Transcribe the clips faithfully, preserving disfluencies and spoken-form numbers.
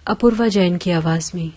अपूर्वा जैन की आवाज में।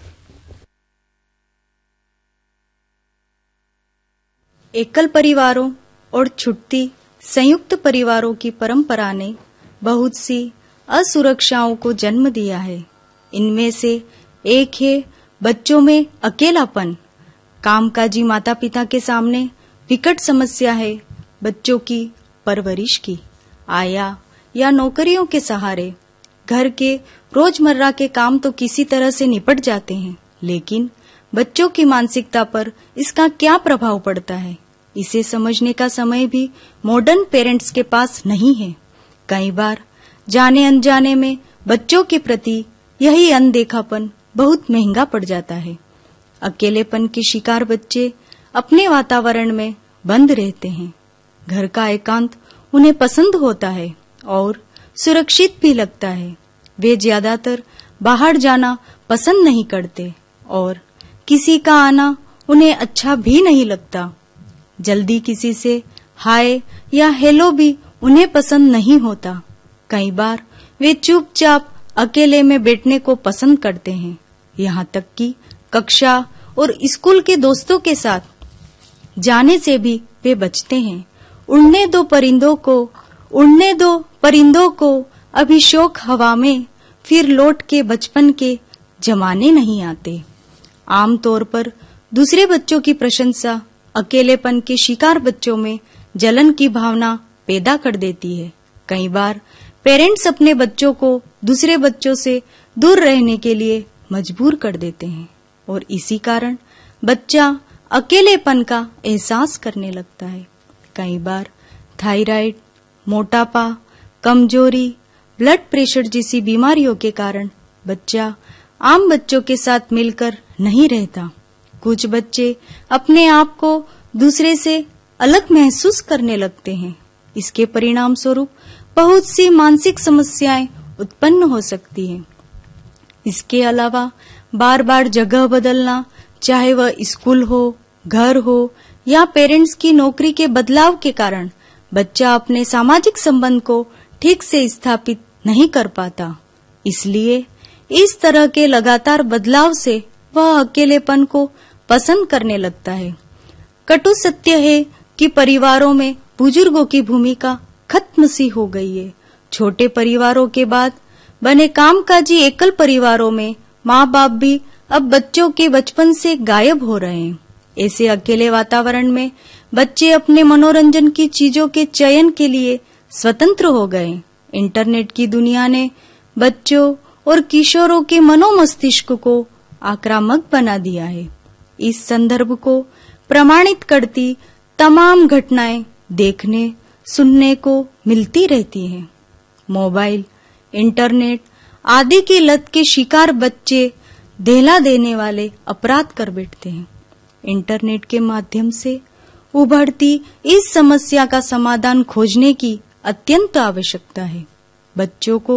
एकल परिवारों और छुट्टी संयुक्त परिवारों की परंपरा ने बहुत सी असुरक्षाओं को जन्म दिया है। इनमें से एक है बच्चों में अकेलापन। कामकाजी माता पिता के सामने विकट समस्या है बच्चों की परवरिश की। आया या नौकरियों के सहारे घर के रोजमर्रा के काम तो किसी तरह से निपट जाते हैं, लेकिन बच्चों की मानसिकता पर इसका क्या प्रभाव पड़ता है, इसे समझने का समय भी मॉडर्न पेरेंट्स के पास नहीं है। कई बार जाने अनजाने में बच्चों के प्रति यही अनदेखापन बहुत महंगा पड़ जाता है। अकेलेपन के शिकार बच्चे अपने वातावरण में बंद रहते हैं। घर का एकांत उन्हें पसंद होता है और सुरक्षित भी लगता है। वे ज्यादातर बाहर जाना पसंद नहीं करते और किसी का आना उन्हें अच्छा भी नहीं लगता। जल्दी किसी से हाय या हेलो भी उन्हें पसंद नहीं होता। कई बार वे चुपचाप अकेले में बैठने को पसंद करते हैं। यहाँ तक कि कक्षा और स्कूल के दोस्तों के साथ जाने से भी वे बचते हैं। उड़ने दो परिंदों को उड़ने दो परिंदों को अभी शौक हवा में, फिर लौट के बचपन के जमाने नहीं आते। आमतौर पर दूसरे बच्चों की प्रशंसा अकेलेपन के शिकार बच्चों में जलन की भावना पैदा कर देती है। कई बार पेरेंट्स अपने बच्चों को दूसरे बच्चों से दूर रहने के लिए मजबूर कर देते हैं और इसी कारण बच्चा अकेलेपन का एहसास करने लगता है। कई बार थायराइड, मोटापा, कमजोरी, ब्लड प्रेशर जैसी बीमारियों के कारण बच्चा आम बच्चों के साथ मिलकर नहीं रहता। कुछ बच्चे अपने आप को दूसरे से अलग महसूस करने लगते हैं। इसके परिणाम स्वरूप बहुत सी मानसिक समस्याएं उत्पन्न हो सकती हैं। इसके अलावा बार बार जगह बदलना, चाहे वह स्कूल हो, घर हो या पेरेंट्स की नौकरी के बदलाव के कारण बच्चा अपने सामाजिक संबंध को ठीक से स्थापित नहीं कर पाता। इसलिए इस तरह के लगातार बदलाव से वह अकेलेपन को पसंद करने लगता है। कटु सत्य है कि परिवारों में बुजुर्गों की भूमिका खत्म सी हो गई है। छोटे परिवारों के बाद बने कामकाजी एकल परिवारों में माँ बाप भी अब बच्चों के बचपन से गायब हो रहे हैं। ऐसे अकेले वातावरण में बच्चे अपने मनोरंजन की चीजों के चयन के लिए स्वतंत्र हो गए। इंटरनेट की दुनिया ने बच्चों और किशोरों के मनोमस्तिष्क को आक्रामक बना दिया है। इस संदर्भ को प्रमाणित करती तमाम घटनाएं देखने सुनने को मिलती रहती हैं। मोबाइल, इंटरनेट आदि की लत के शिकार बच्चे दहला देने वाले अपराध कर बैठते हैं। इंटरनेट के माध्यम से उभरती इस समस्या का समाधान खोजने की अत्यंत आवश्यकता है। बच्चों को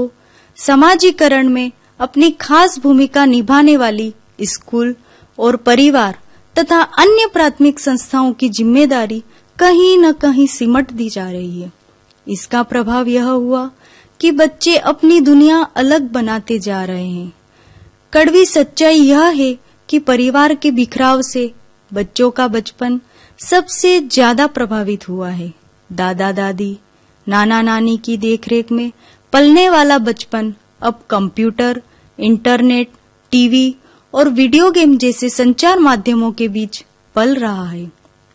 समाजीकरण में अपनी खास भूमिका निभाने वाली स्कूल और परिवार तथा अन्य प्राथमिक संस्थाओं की जिम्मेदारी कहीं न कहीं सिमट दी जा रही है। इसका प्रभाव यह हुआ कि बच्चे अपनी दुनिया अलग बनाते जा रहे हैं। कड़वी सच्चाई यह है कि परिवार के बिखराव से बच्चों का बचपन सबसे ज्यादा प्रभावित हुआ है। दादा दादी, नाना नानी की देखरेख में पलने वाला बचपन अब कंप्यूटर, इंटरनेट, टीवी और वीडियो गेम जैसे संचार माध्यमों के बीच पल रहा है।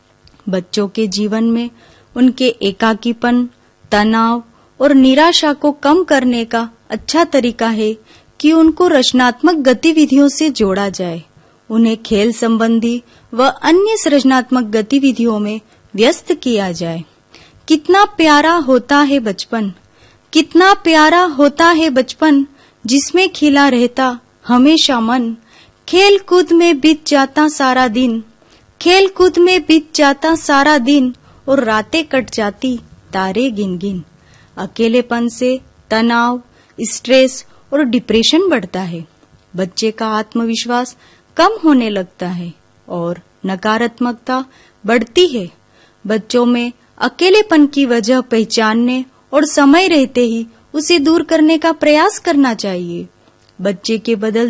बच्चों के जीवन में उनके एकाकीपन, तनाव और निराशा को कम करने का अच्छा तरीका है कि उनको रचनात्मक गतिविधियों से जोड़ा जाए। उन्हें खेल संबंधी व अन्य सृजनात्मक गतिविधियों में व्यस्त किया जाए। कितना प्यारा होता है बचपन, कितना प्यारा होता है बचपन, जिसमें खिला रहता हमेशा मन। खेल कूद में बीत जाता सारा दिन, खेल कूद में बीत जाता सारा दिन और रातें कट जाती तारे गिन गिन। अकेलेपन से तनाव, स्ट्रेस और डिप्रेशन बढ़ता है। बच्चे का आत्मविश्वास कम होने लगता है और नकारात्मकता बढ़ती है। बच्चों में अकेलेपन की वजह पहचानने और समय रहते ही उसे दूर करने का प्रयास करना चाहिए। बच्चे के बदल